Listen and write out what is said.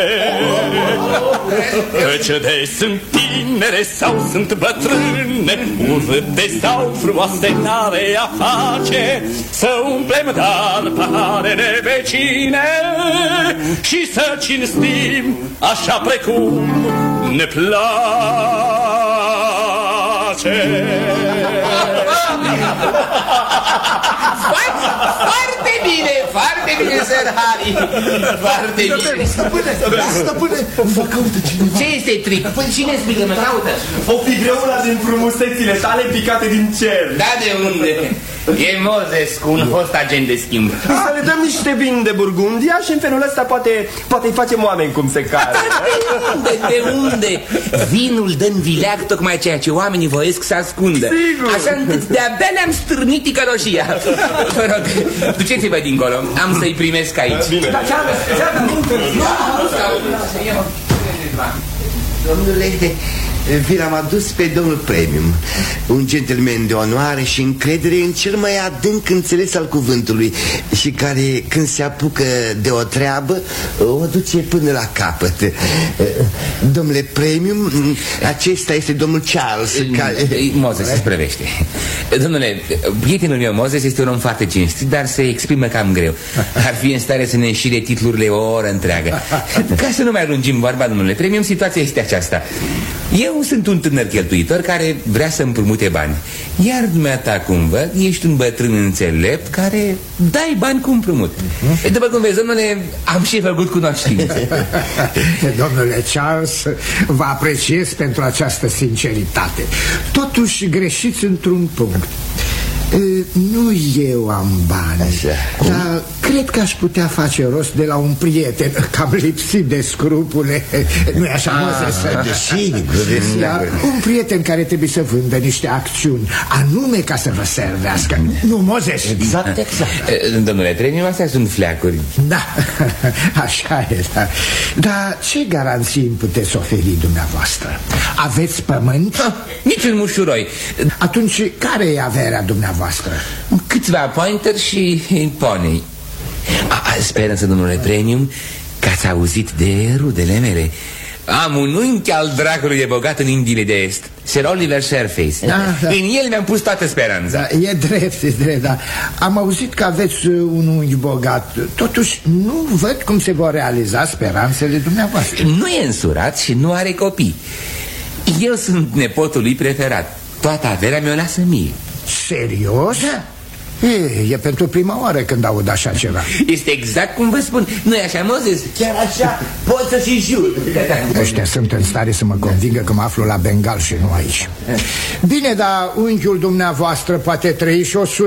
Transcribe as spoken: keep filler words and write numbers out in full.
Căcede sunt tinere sau sunt bătrâne, urâte sau frumoase n-are a face, să umplem dar paharele vecine și să cinstim așa precum ne place. Foarte bine, foarte bine, Sir Harry. Foarte bine. Stăpâne, stăpâne, vă caută cineva. Ce este trip? Cine spigă, mă caută? O fi greuna din frumusețile tale picate din cer. Da, de unde? E Moses cu un fost agent de schimb. Să le dăm niște vin de Burgundia și în felul ăsta poate, poate îi facem oameni cum se cade. De unde? De unde? Vinul dă în vileag tocmai ceea ce oamenii voiesc să ascundă. Sigur. Așa încât de-abia ne-am stârnit ticăloșia. Vă rog, duceți-vă dincolo. Am să-i primesc aici. Bine. Domnule, vi l-am adus pe domnul Premium, un gentleman de onoare și încredere în cel mai adânc înțeles al cuvântului și care, când se apucă de o treabă, o duce până la capăt. Domnule Premium, acesta este domnul Charles care... Moses se sprevește. Domnule, prietenul meu Moses este un om foarte cinstit, dar se exprimă cam greu. Ar fi în stare să ne înșire titlurile o oră întreagă. Ca să nu mai lungim vorba, domnule Premium, situația este aceasta. Eu sunt un tânăr cheltuitor care vrea să împrumute bani. Iar dumneata, cum văd, ești un bătrân înțelept care dai bani cu împrumut. uh-huh. După cum vezi, domnule, am și făcut cunoștință. Domnule Charles, vă apreciez pentru această sinceritate. Totuși greșiți într-un punct. Nu eu am bani, așa. Dar cred că aș putea face rost de la un prieten cam lipsit de scrupule. Nu-i așa, Moses? Desigur, Dar un prieten care trebuie să vândă niște acțiuni, anume ca să vă servească. Nu, Moses? Exact, exact. Domnule Premium, astea sunt fleacuri. Da, așa e, da. Dar ce garanții îmi puteți oferi dumneavoastră? Aveți pământ? Ha, nici un mușuroi. Atunci, care e averea dumneavoastră? Câțiva pointer și pony. Speranță, domnule Premium, că ați auzit de rudele mele. Am un unchi al dracului de bogat în Indiile de Est, Sir Oliver Sharface. Da, da. În el mi-am pus toată speranța. Da, e drept, e drept, da. Am auzit că aveți un unchi bogat. Totuși nu văd cum se vor realiza speranțele dumneavoastră. Nu e însurat și nu are copii. Eu sunt nepotul lui preferat. Toată averea mi-o lasă mie. Serios? Da. E, e pentru prima oară când aud așa ceva. Este exact cum vă spun. Nu e așa, Moses? Chiar așa, pot să și jur. Ăștia sunt în stare să mă convingă că mă aflu la Bengal și nu aici. Bine, dar unchiul dumneavoastră poate trăi și o